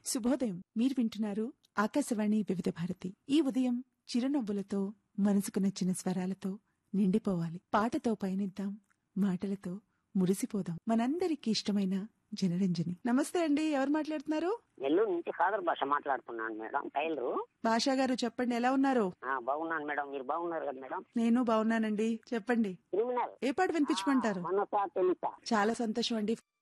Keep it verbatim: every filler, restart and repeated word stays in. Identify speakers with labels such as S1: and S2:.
S1: శుభోదయం. మీరు వింటున్నారు ఆకాశవాణి వివిధ భారతి. ఈ ఉదయం చిరునవ్వులతో, మనసుకు నచ్చిన స్వరాలతో నిండిపోవాలి. పాటతో పయనిద్దాం, మాటలతో మురిసిపోదాం. మనందరికీ ఇష్టమైన జనరంజని. నమస్తే అండి, ఎవరు మాట్లాడుతున్నారు?
S2: నెల్లూరు నుంచి ఖాదర్ భాష మాట్లాడుతున్నాను మేడం, టైలరు.
S1: భాషా గారు చెప్పండి, ఎలా ఉన్నారు?
S2: బాగున్నాను మేడం, మీరు బాగున్నారు కదా మేడం?
S1: నేను బాగున్నానండి. చెప్పండి,
S2: క్రిమినల్
S1: ఏ పాట వినిపించమంటారు?
S2: మనసా తెలుసా?
S1: చాలా సంతోషం అండి.